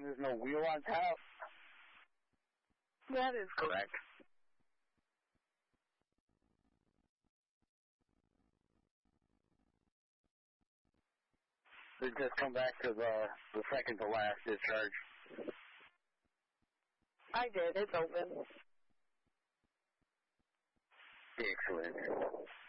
there's no wheel on top? That is correct. Just come back to the second to last discharge. I did. It's open. Excellent.